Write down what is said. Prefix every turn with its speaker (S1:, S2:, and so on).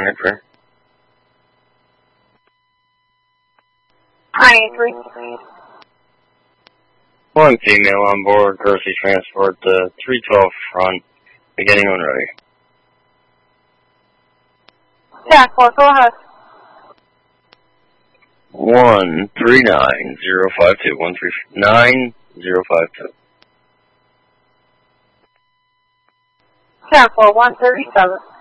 S1: on for.
S2: Hi, 3.
S1: One female on board, grocery transport, 312 front, beginning when ready.
S2: Yeah, 4, go ahead.
S1: 139052, 139052.
S2: Yeah, 4, 137.